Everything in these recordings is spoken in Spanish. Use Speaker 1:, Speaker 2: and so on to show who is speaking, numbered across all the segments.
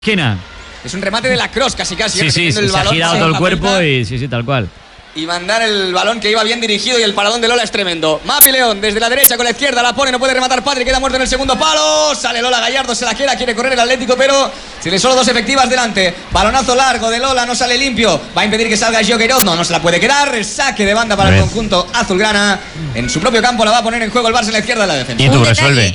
Speaker 1: Esquina.
Speaker 2: Es un remate de la Cross, casi.
Speaker 1: Sí, se ha girado todo el cuerpo y sí, tal cual.
Speaker 2: Y mandar el balón que iba bien dirigido y el paradón de Lola es tremendo. Mapi León desde la derecha con la izquierda, la pone, no puede rematar Patri, queda muerto en el segundo palo. Sale Lola Gallardo, se la quiere correr el Atlético, pero tiene solo dos efectivas delante. Balonazo largo de Lola, no sale limpio. Va a impedir que salga Jokerot, no se la puede quedar. Saque de banda para el conjunto azulgrana. En su propio campo la va a poner en juego el Barça en la izquierda de la defensa.
Speaker 1: Y tú resuelve.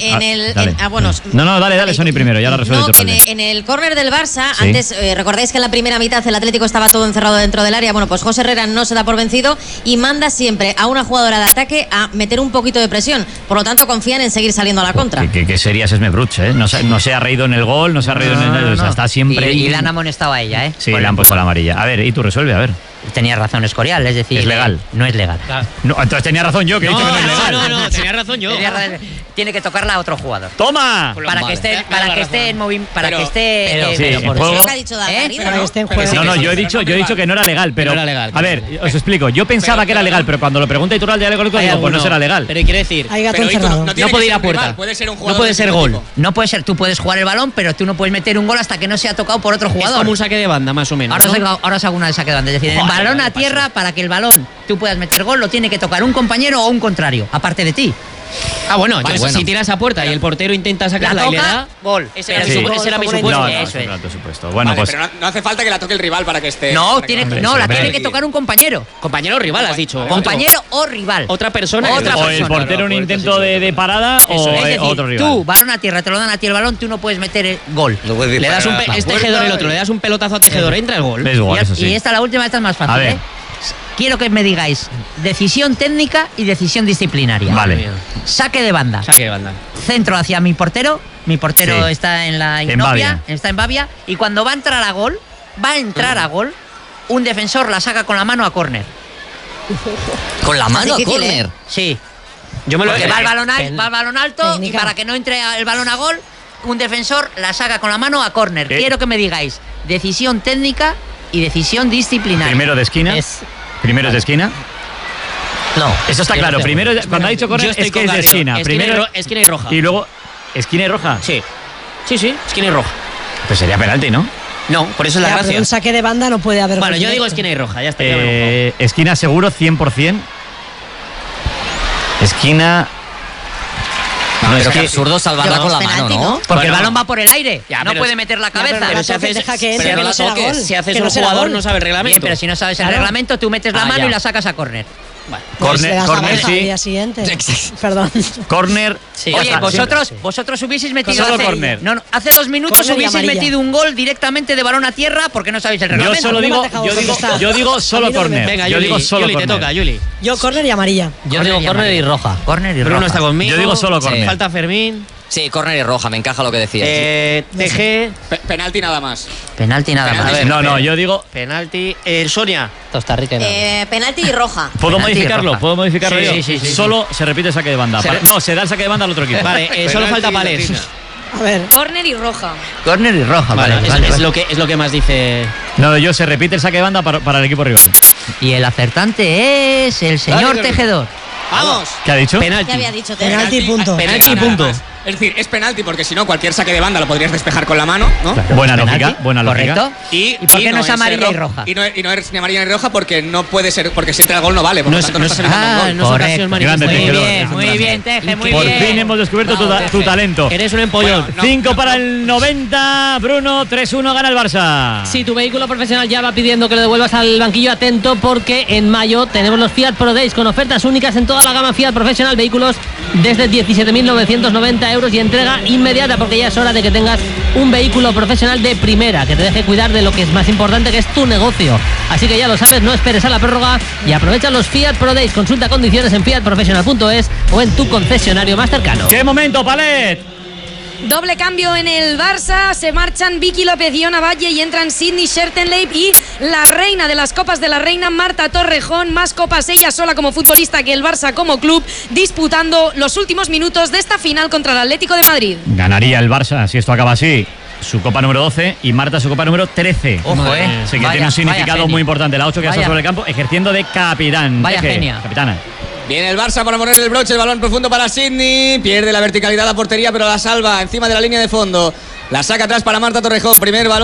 Speaker 1: Dale, Sony primero, ya la resuelve tú.
Speaker 3: En el córner del Barça, ¿sí? Antes recordáis que en la primera mitad el Atlético estaba todo encerrado dentro del área. Bueno, pues José Herrera no se da por vencido y manda siempre a una jugadora de ataque a meter un poquito de presión. Por lo tanto, confían en seguir saliendo a la contra.
Speaker 1: Que sería Esme Bruch, ¿eh? No se ha reído en el gol, no se ha reído en el... O sea, está siempre...
Speaker 4: Y le han amonestado a ella, ¿eh?
Speaker 1: Sí, le han puesto la amarilla. A ver, y tú resuelve, a ver.
Speaker 4: Tenía razón Escorial, es decir...
Speaker 1: ¿Es legal?
Speaker 4: No es legal.
Speaker 1: No, entonces tenía razón yo, que he dicho que no es legal.
Speaker 5: No, tenía razón yo.
Speaker 4: Tiene que tocarla a otro jugador.
Speaker 1: ¡Toma!
Speaker 4: Para que esté en movimiento... Para que esté...
Speaker 3: ¿Qué ha dicho David?
Speaker 1: No, yo he dicho que no era legal, pero... A ver, os explico. Yo pensaba que era legal, pero cuando lo pregunta Iturralde de Alcohólico, digo, pues no será legal.
Speaker 5: Pero quiere decir...
Speaker 2: No puede ir a puerta.
Speaker 5: No puede ser gol.
Speaker 4: No puede ser. Tú puedes jugar el balón, pero tú no puedes meter un gol hasta que no sea tocado por otro jugador.
Speaker 5: Es como un saque de banda, más o menos.
Speaker 4: Ahora os hago una de saque de banda. Es decir, el balón a tierra, para que el balón tú puedas meter gol, lo tiene que tocar un compañero o un contrario, aparte de ti.
Speaker 5: Bueno, entonces si tiras a puerta y el portero intenta sacarla y le da
Speaker 4: gol.
Speaker 5: Ese era mi supuesto.
Speaker 1: Eso es. Supuesto. Bueno,
Speaker 2: vale,
Speaker 1: pues
Speaker 2: pero no hace falta que la toque el rival para que esté.
Speaker 4: No, la tiene que tocar un compañero.
Speaker 5: Compañero o rival, has dicho.
Speaker 4: Compañero o rival.
Speaker 5: Otra persona.
Speaker 1: O el portero un intento de parada o otro rival.
Speaker 4: Tú, balón a tierra, te lo dan a ti el balón, tú no puedes meter el gol.
Speaker 5: Le das es Tejedor el otro, le das un pelotazo a Tejedor, entra el gol.
Speaker 4: Y esta, la última, esta es más fácil, ¿eh? Quiero que me digáis decisión técnica y decisión disciplinaria.
Speaker 1: Vale.
Speaker 4: Saque de banda. Centro hacia mi portero. Mi portero está en la Inopia, está en Bavia. Y cuando va a entrar a gol, un defensor la saca con la mano a córner.
Speaker 6: ¿Con la mano a córner?
Speaker 4: Sí. Porque va el balón alto y para que no entre el balón a gol, un defensor la saca con la mano a córner. Quiero que me digáis decisión técnica y decisión disciplinaria.
Speaker 1: Primero de esquina. ¿Primero es de esquina?
Speaker 6: No.
Speaker 1: Eso está claro. Primero, cuando ha dicho córner, es que es de esquina. Primero
Speaker 5: esquina y roja.
Speaker 1: Y luego, ¿esquina y roja?
Speaker 5: Sí, esquina y roja.
Speaker 1: Pues sería penalti, ¿no?
Speaker 5: No, por eso es la gracia.
Speaker 7: Pero un saque de banda no puede haber.
Speaker 5: Bueno, yo digo esquina y roja, ya está.
Speaker 1: Esquina seguro, 100%. Esquina...
Speaker 6: No, es que absurdo salvarla con la mano, ¿no?
Speaker 4: Porque el balón va por el aire. No puede meter la cabeza.
Speaker 7: Pero si
Speaker 5: haces un jugador no sabe el reglamento.
Speaker 4: Bien, pero si no sabes el reglamento, tú metes la mano y la sacas a córner.
Speaker 1: Corner, sí.
Speaker 7: Día siguiente. Perdón.
Speaker 1: Corner.
Speaker 4: Sí. Oye, vosotros hubieseis metido
Speaker 1: solo corner.
Speaker 4: No, hace 2 minutos hubieseis metido un gol directamente de balón a tierra porque no sabéis el reglamento.
Speaker 1: Yo digo solo corner.
Speaker 5: Venga,
Speaker 1: yo digo solo corner.
Speaker 5: Te toca, Yuli.
Speaker 7: Yo corner y amarilla.
Speaker 6: Yo digo corner y roja.
Speaker 5: Bruno está conmigo.
Speaker 1: Yo digo solo corner.
Speaker 5: Falta Fermín.
Speaker 6: Sí, corner y roja, me encaja lo que decías.
Speaker 5: TG.
Speaker 2: Penalti nada más.
Speaker 4: Penalti nada más.
Speaker 1: A ver, no, yo digo
Speaker 5: penalti. Sonia.
Speaker 6: Costa Rica.
Speaker 3: Penalti y roja.
Speaker 1: ¿Puedo modificarlo?
Speaker 4: Sí.
Speaker 1: Solo se repite el saque de banda. No, se da el saque de banda al otro equipo.
Speaker 5: Vale, solo falta Palés.
Speaker 7: A ver.
Speaker 3: Córner y roja.
Speaker 4: Córner y roja, vale.
Speaker 5: Es lo que más dice.
Speaker 1: No, se repite el saque de banda para el equipo rival.
Speaker 4: Y el acertante es el señor Tejedor.
Speaker 2: ¡Vamos!
Speaker 1: ¿Qué ha dicho?
Speaker 3: ¿Qué había dicho?
Speaker 7: Penalti, punto.
Speaker 5: Penalti, punto.
Speaker 2: Es decir, es penalti porque si no, cualquier saque de banda lo podrías despejar con la mano, ¿no?
Speaker 1: Buena lógica.
Speaker 4: Correcto.
Speaker 2: ¿Y
Speaker 4: por qué no es amarilla y roja?
Speaker 2: Y no es ni amarilla ni roja porque no puede ser, porque si entra el gol no vale. Por lo tanto, no estás evitando un gol.
Speaker 5: No es ocasión manifiesta.
Speaker 4: Muy bien, Teje, muy
Speaker 1: Por
Speaker 4: bien.
Speaker 1: fin hemos descubierto tu talento.
Speaker 5: Eres un empollón.
Speaker 1: 5 para el 90, Bruno, 3-1 gana el Barça.
Speaker 8: Si tu vehículo profesional ya va pidiendo que lo devuelvas al banquillo, atento porque en mayo tenemos los Fiat Pro Days con ofertas únicas en toda la gama Fiat Professional, vehículos desde 17.990 euros y entrega inmediata, porque ya es hora de que tengas un vehículo profesional de primera, que te deje cuidar de lo que es más importante, que es tu negocio. Así que ya lo sabes, no esperes a la prórroga y aprovecha los Fiat Pro Days. Consulta condiciones en fiatprofessional.es o en tu concesionario más cercano.
Speaker 1: ¡Qué momento, Palet!
Speaker 3: Doble cambio en el Barça, se marchan Vicky López y Ona Valle y entran Sydney Schertenleib y la reina de las Copas de la Reina, Marta Torrejón, más copas ella sola como futbolista que el Barça como club, disputando los últimos minutos de esta final contra el Atlético de Madrid.
Speaker 1: Ganaría el Barça si esto acaba así. Su copa número 12 y Marta su copa número 13.
Speaker 4: Ojo,
Speaker 1: Así que tiene un significado muy importante. La 8 que está sobre el campo ejerciendo de capitán.
Speaker 4: Vaya genia.
Speaker 1: Capitana.
Speaker 2: Viene el Barça para poner el broche, el balón profundo para Sydney, pierde la verticalidad a portería pero la salva encima de la línea de fondo, la saca atrás para Marta Torrejón, primer balón.